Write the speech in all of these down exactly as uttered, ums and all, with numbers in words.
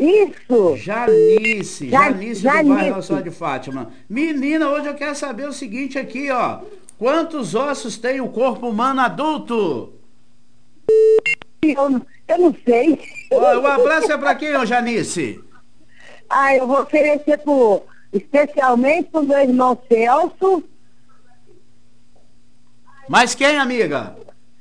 Isso! Janice, Ja- Janice do bairro Janice. Nossa Senhora de Fátima. Menina, hoje eu quero saber o seguinte aqui, ó. Quantos ossos tem o corpo humano adulto? Eu, não- eu não sei. Ó, o abraço é pra quem, ô Janice? Ah, eu vou oferecer pro, especialmente pro meu irmão Celso. Mas quem, amiga?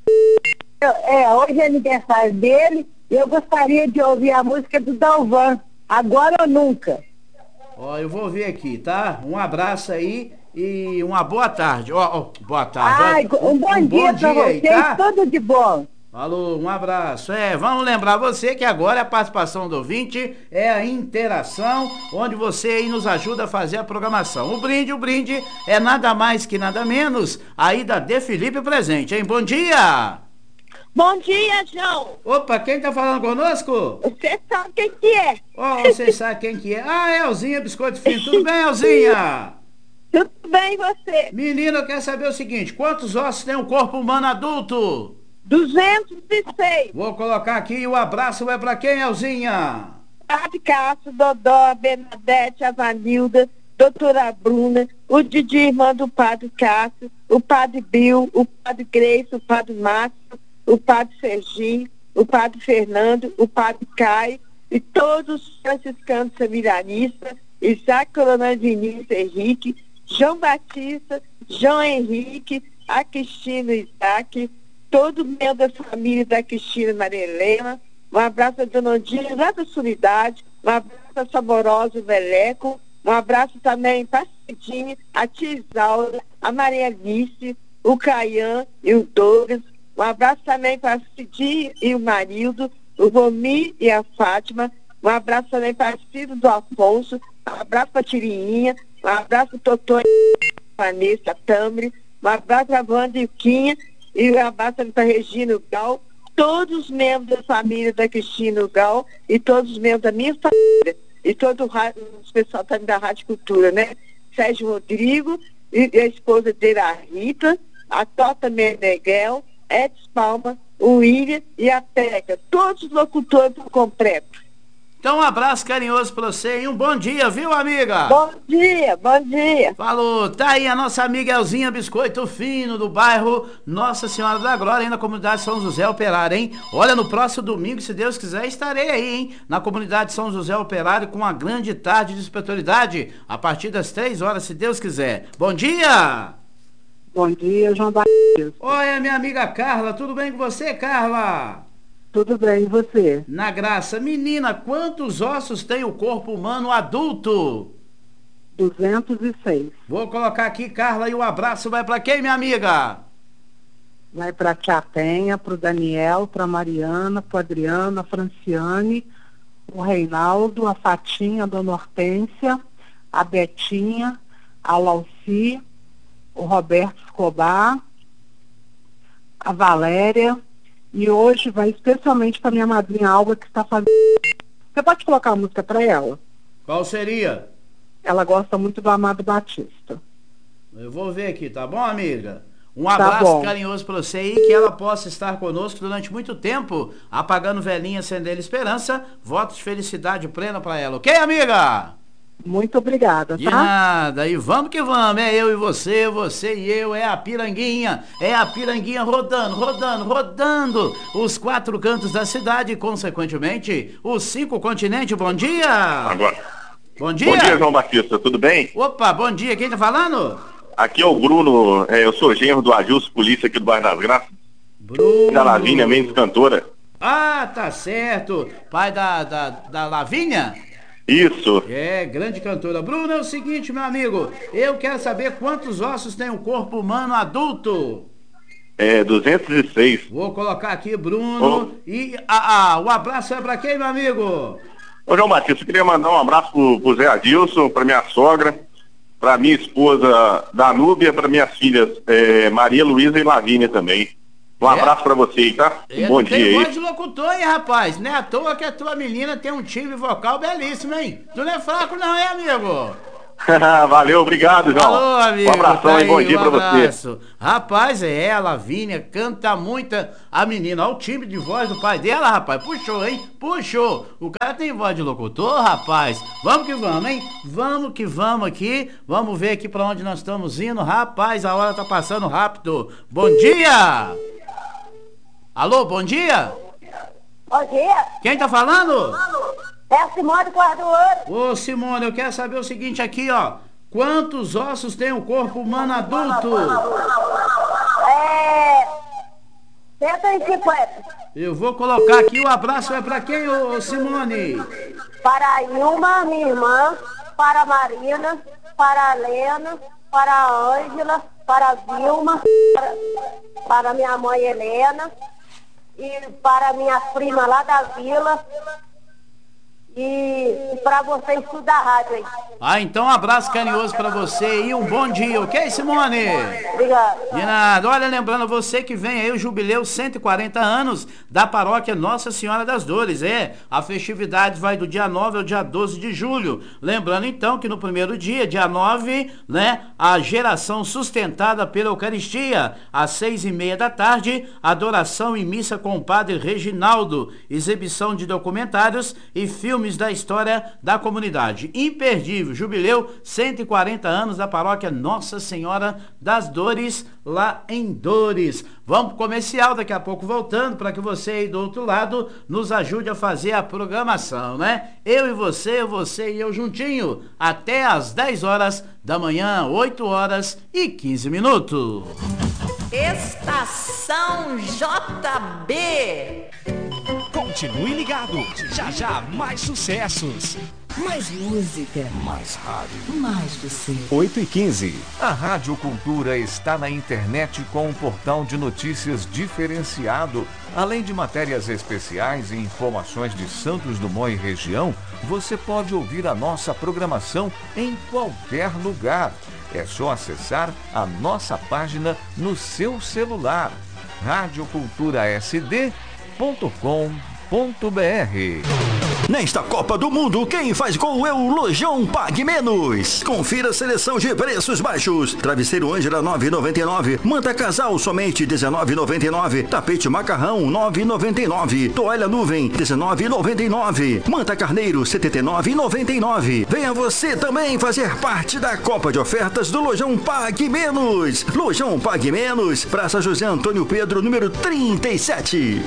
Eu- é, hoje é aniversário dele e eu gostaria de ouvir a música do Dalvan, Agora ou Nunca. Ó, eu vou ver aqui, tá? Um abraço aí e uma boa tarde. Ó, ó, boa tarde. Ai, Ó, um bom dia pra aí, vocês, tá? tudo de bom. Falou, um abraço. É, vamos lembrar você que agora a participação do ouvinte é a interação, onde você aí nos ajuda a fazer a programação. O brinde, o brinde é nada mais que nada menos aí da De Felipe presente, hein? Bom dia! Bom dia, João. Opa, quem tá falando conosco? Você sabe quem que é? Ó, você sabe quem que é? Ah, é Elzinha Biscoito Fino. Tudo bem, Elzinha? Tudo bem, e você? Menina, eu quero saber o seguinte, quantos ossos tem um corpo humano adulto? duzentos e seis. Vou colocar aqui, o abraço é pra quem, Elzinha? Padre Cássio, Dodó, Bernadette, a Vanilda, doutora Bruna, o Didi, irmã do Padre Cássio, o Padre Bill, o Padre Grace, o Padre Márcio, o Padre Serginho, o Padre Fernando, o Padre Caio e todos os franciscanos seminaristas, Isaac Coronel Vinícius Henrique, João Batista, João Henrique, a Cristina Isaac, todo membro da família da Cristina Maria Helena, um abraço a Dona Ondina, lá da Solidade, um abraço a Saborosa Veleco, um abraço também para a Cidinha, a tia Isaura, a Maria Alice, o Caian e o Douglas, um abraço também para a Cidinha e o Marildo, o Romi e a Fátima, um abraço também para a filha do Afonso, um abraço para a Tirinha, um abraço para o Totô e a Vanessa Tambre, um abraço para a Wanda e o Quinha, e um abraço para a Regina Gal, todos os membros da família da Cristina Gal e todos os membros da minha família, e todo o, rádio, o pessoal também da Rádio Cultura, né? Sérgio Rodrigo, e a esposa dele, a Rita, a Tota Meneghel, Edson Palma, o William e a Teca, todos os locutores por completo. Então um abraço carinhoso pra você e um bom dia, viu, amiga? Bom dia, bom dia. Falou, tá aí a nossa amiga Elzinha Biscoito Fino, do bairro Nossa Senhora da Glória, aí na comunidade São José Operário, hein? Olha, no próximo domingo, se Deus quiser, estarei aí, hein? Na comunidade São José Operário, com uma grande tarde de espiritualidade, a partir das três horas, se Deus quiser. Bom dia! Bom dia, João Batista. Oi, minha amiga Carla, tudo bem com você, Carla? Tudo bem, e você? Na graça, menina, quantos ossos tem o corpo humano adulto? duzentos e seis. Vou colocar aqui, Carla, e o abraço vai pra quem, minha amiga? Vai para a Tia Penha, para o Daniel, para a Mariana, para a Adriana, a Franciane, o Reinaldo, a Fatinha, a Dona Hortência, a Betinha, a Lauci, o Roberto Escobar, a Valéria, e hoje vai especialmente para minha madrinha Alba, que está fazendo... Você pode colocar a música para ela? Qual seria? Ela gosta muito do Amado Batista. Eu vou ver aqui, tá bom, amiga? Um Tá abraço bom. carinhoso pra você aí, que ela possa estar conosco durante muito tempo, apagando velhinha, acendendo esperança. Votos de felicidade plena pra ela, ok, amiga? Muito obrigada, De tá? nada, e vamos que vamos, é eu e você, você e eu, é a piranguinha, é a piranguinha rodando, rodando, rodando os quatro cantos da cidade e, consequentemente, os cinco continentes. Bom dia! Agora. Bom dia! Bom dia, João Batista, tudo bem? Opa, bom dia, quem tá falando? Aqui é o Bruno, é, eu sou genro do Agilson Polícia aqui do bairro das Graças, Bruno. da Lavínia Mendes, cantora. Ah, tá certo, pai da, da, da Lavínia? Isso, É, grande cantora. Bruno, é o seguinte, meu amigo, eu quero saber quantos ossos tem o corpo humano adulto. é duzentos e seis. Vou colocar aqui, Bruno, e ah, ah, o abraço é pra quem, meu amigo? Ô, João Batista, eu queria mandar um abraço pro, pro Zé Adilson, pra minha sogra, pra minha esposa Danúbia, pra minhas filhas é, Maria Luísa e Lavínia também. Um É? abraço pra vocês, tá? Um É, bom tu tem dia voz aí. de locutor, hein, rapaz? Não é à toa que a tua menina tem um timbre vocal belíssimo, hein? Tu não é fraco não, é, amigo? Valeu, obrigado, João. Alô, amigo. Um abração tá e bom aí, dia um pra você. abraço. Rapaz, é, a Lavínia canta muita. A menina, olha o timbre de voz do pai dela, rapaz. Puxou, hein? Puxou. O cara tem voz de locutor, rapaz. Vamos que vamos, hein? Vamos que vamos aqui. Vamos ver aqui pra onde nós estamos indo. Rapaz, a hora tá passando rápido. Bom dia! Alô, bom dia? Bom dia. Quem tá falando? É a Simone Quarto Ouro. Ô, Simone, eu quero saber o seguinte aqui, ó. Quantos ossos tem o corpo humano adulto? É... cento e cinquenta. Eu vou colocar aqui, o abraço é pra quem, ô Simone? Para a Ilma, minha irmã, para a Marina, para a Lena, para a Ângela, para a Vilma, para, para minha mãe Helena e para minha prima lá da vila. E para você estudar rádio aí. Ah, então um abraço carinhoso pra você e um bom dia, ok, Simone? Obrigada. De nada. Olha, lembrando você que vem aí o jubileu cento e quarenta anos da paróquia Nossa Senhora das Dores, é. A festividade vai do dia nove ao dia doze de julho. Lembrando então que no primeiro dia, dia nove, né, a geração sustentada pela Eucaristia, às seis e meia da tarde, adoração e missa com o padre Reginaldo, exibição de documentários e filmes da história da comunidade. Imperdível, jubileu cento e quarenta anos da paróquia Nossa Senhora das Dores, lá em Dores. Vamos pro comercial, daqui a pouco voltando, para que você aí do outro lado nos ajude a fazer a programação, né? Eu e você, você e eu juntinho, até às dez horas da manhã, oito horas e quinze minutos. Estação J B. Continue ligado, já já mais sucessos. Mais música. Mais rádio. Mais você. oito e quinze. A Rádio Cultura está na internet com um portal de notícias diferenciado. Além de matérias especiais e informações de Santos Dumont e região, você pode ouvir a nossa programação em qualquer lugar. É só acessar a nossa página no seu celular. rádio cultura s d ponto com ponto b r. Nesta Copa do Mundo, quem faz gol é o Lojão Pague Menos. Confira a seleção de preços baixos. Travesseiro Ângela nove reais e noventa e nove centavos. Manta Casal somente dezenove reais e noventa e nove centavos. Tapete Macarrão nove reais e noventa e nove centavos. Toalha Nuvem dezenove reais e noventa e nove centavos. Manta Carneiro setenta e nove reais e noventa e nove centavos. Venha você também fazer parte da Copa de Ofertas do Lojão Pague Menos. Lojão Pague Menos, Praça José Antônio Pedro, número trinta e sete.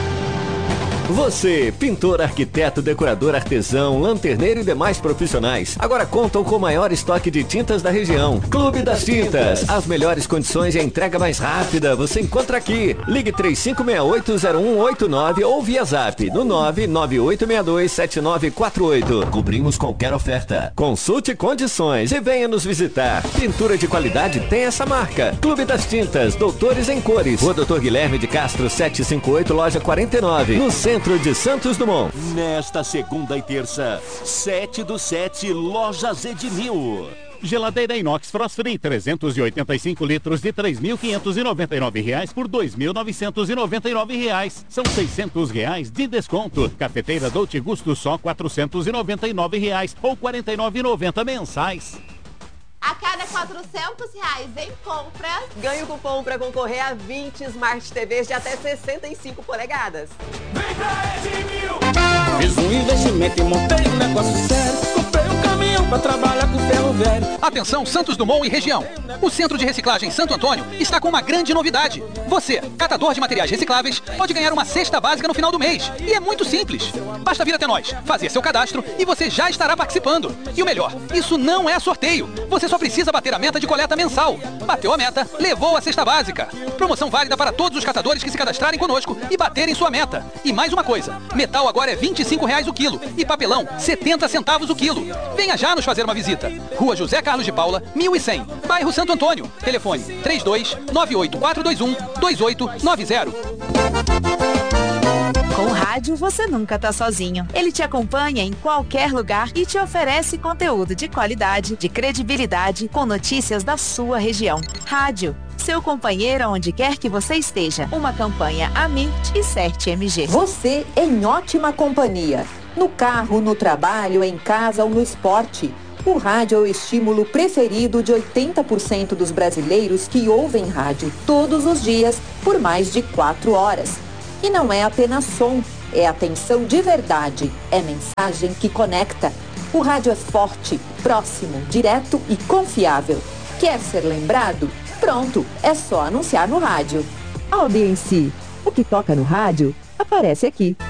Você, pintor, arquiteto, decorador, artesão, lanterneiro e demais profissionais, agora contam com o maior estoque de tintas da região. Clube das Tintas. As melhores condições e a entrega mais rápida você encontra aqui. Ligue três cinco seis oito zero um oito nove ou via zap no nove nove oito seis dois sete nove quatro oito. Cobrimos qualquer oferta. Consulte condições e venha nos visitar. Pintura de qualidade tem essa marca. Clube das Tintas, Doutores em Cores. Rua Doutor Guilherme de Castro setecentos e cinquenta e oito, loja quarenta e nove, no centro de Santos Dumont. Nesta segunda e terça, sete do sete, Lojas Edmil. Geladeira inox Frost Free trezentos e oitenta e cinco litros de três mil quinhentos e noventa e nove reais por dois mil novecentos e noventa e nove reais. São seiscentos reais de desconto. Cafeteira Dolce Gusto só quatrocentos e noventa e nove reais ou quarenta e nove reais e noventa centavos mensais. A cada quatrocentos reais em compras, Ganhe o cupom para concorrer a vinte Smart T Vs de até sessenta e cinco polegadas. Vem pra Edmil! Fiz um investimento e montei um negócio sério. Comprei um caminhão pra trabalhar com ferro velho. Atenção Santos Dumont e região. O Centro de Reciclagem Santo Antônio está com uma grande novidade. Você, catador de materiais recicláveis, pode ganhar uma cesta básica no final do mês. E é muito simples. Basta vir até nós, fazer seu cadastro e você já estará participando. E o melhor, isso não é sorteio. Você só precisa bater a meta de coleta mensal. Bateu a meta, levou a cesta básica. Promoção válida para todos os catadores que se cadastrarem conosco e baterem sua meta. E mais uma coisa, metal agora é vinte e cinco reais o quilo e papelão setenta centavos o quilo. Venha já nos fazer uma visita. Rua José Carlos de Paula, mil e cem, bairro Santo Antônio. Telefone três dois nove oito quatro dois um dois oito nove zero. Com o rádio, você nunca tá sozinho. Ele te acompanha em qualquer lugar e te oferece conteúdo de qualidade, de credibilidade, com notícias da sua região. Rádio, seu companheiro onde quer que você esteja. Uma campanha Amit e Cert M G. Você em ótima companhia. No carro, no trabalho, em casa ou no esporte. O rádio é o estímulo preferido de oitenta por cento dos brasileiros que ouvem rádio todos os dias por mais de quatro horas. E não é apenas som, é atenção de verdade, é mensagem que conecta. O rádio é forte, próximo, direto e confiável. Quer ser lembrado? Pronto, é só anunciar no rádio. Audiência, o que toca no rádio aparece aqui.